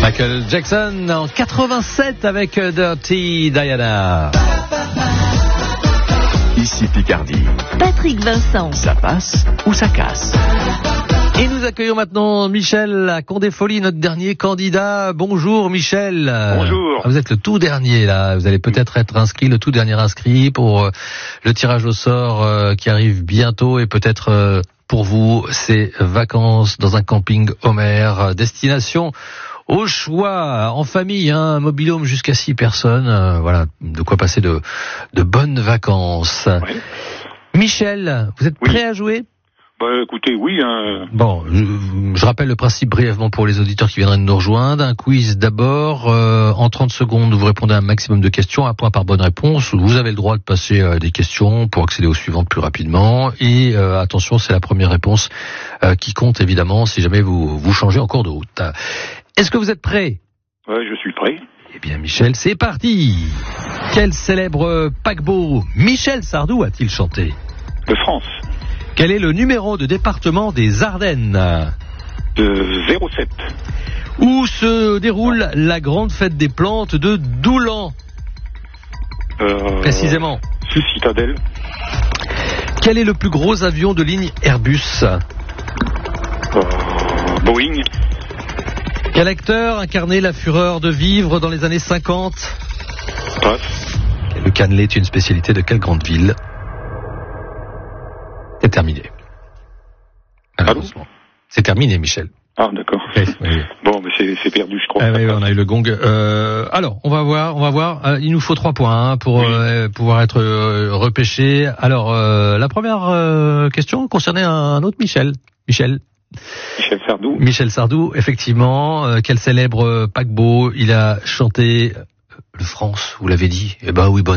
Michael Jackson en 87 avec Dirty Diana. Ici Picardie. Patrick Vincent. Ça passe ou ça casse? Et nous accueillons maintenant Michel à Condé-Folly, notre dernier candidat. Bonjour Michel. Bonjour. Vous êtes le tout dernier là. Vous allez peut-être être inscrit, le tout dernier inscrit pour le tirage au sort qui arrive bientôt et peut-être pour vous ces vacances dans un camping Homer. Destination au choix, en famille, un mobil-home jusqu'à 6 personnes. Voilà, de quoi passer de bonnes vacances. Ouais. Michel, vous êtes prêt à jouer ? Bah écoutez, oui. Bon, je rappelle le principe brièvement pour les auditeurs qui viendraient de nous rejoindre. Un quiz d'abord. En 30 secondes, vous répondez à un maximum de questions, un point par bonne réponse. Vous avez le droit de passer des questions pour accéder aux suivantes plus rapidement. Et attention, c'est la première réponse qui compte évidemment si jamais vous changez en cours de route. Est-ce que vous êtes prêt ? Ouais, je suis prêt. Eh bien Michel, c'est parti. Quel célèbre paquebot Michel Sardou a-t-il chanté ? De France. Quel est le numéro de département des Ardennes ? De 07. Où se déroule la grande fête des plantes de Doulan ? Précisément. Citadelle. Quel est le plus gros avion de ligne Airbus ? Boeing. Quel acteur incarnait la fureur de vivre dans les années 50 ? Passe. Le cannelé est une spécialité de quelle grande ville ? C'est terminé. Allô ? C'est terminé, Michel. Ah, d'accord. Oui, oui. Bon, mais c'est perdu, je crois. Ah, oui, on a eu le gong. Alors, on va voir. Il nous faut 3 points pour pouvoir être repêché. Alors, la première question concernait un autre Michel. Michel Sardou. Michel Sardou, effectivement. Quel célèbre paquebot il a chanté ? Le France, vous l'avez dit. Eh ben oui, bonne